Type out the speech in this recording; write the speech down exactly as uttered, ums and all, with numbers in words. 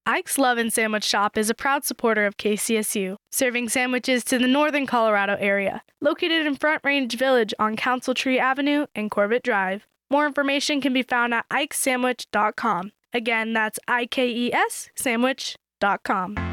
Ike's Love and Sandwich Shop is a proud supporter of K C S U, serving sandwiches to the northern Colorado area. Located in Front Range Village on Council Tree Avenue and Corbett Drive. More information can be found at ikes sandwich dot com. Again, that's I K E S sandwich dot com.